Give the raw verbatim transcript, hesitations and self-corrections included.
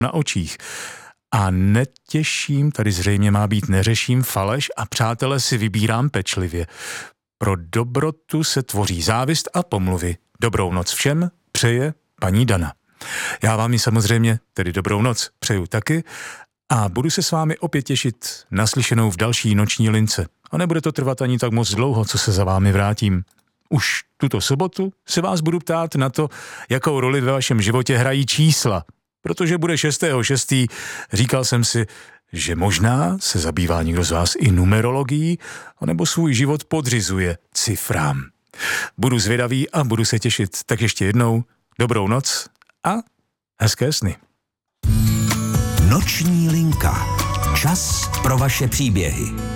na očích. A netěším, tady zřejmě má být neřeším faleš a přátele si vybírám pečlivě. Pro dobrotu se tvoří závist a pomluvy. Dobrou noc všem přeje paní Dana. Já vám ji samozřejmě, tedy dobrou noc, přeju taky a budu se s vámi opět těšit naslyšenou v další noční lince. A nebude to trvat ani tak moc dlouho, co se za vámi vrátím. Už tuto sobotu se vás budu ptát na to, jakou roli ve vašem životě hrají čísla. Protože bude šestého šestého říkal jsem si, že možná se zabývá někdo z vás i numerologií, anebo svůj život podřizuje cifrám. Budu zvědavý a budu se těšit. Tak ještě jednou dobrou noc a hezké sny. Noční linka. Čas pro vaše příběhy.